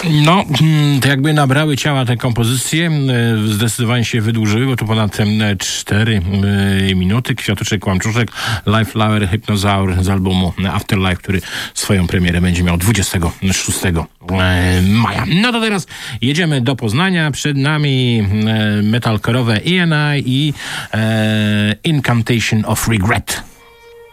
No, to jakby nabrały ciała te kompozycje, zdecydowanie się wydłużyły, bo to ponad 4 minuty. Kwiatuszek, Kłamczuszek, Life Flower, Hypnozaur z albumu Afterlife, który swoją premierę będzie miał 26 maja. No to teraz jedziemy do Poznania. Przed nami metalcore'owe ENI i Incantation of Regret.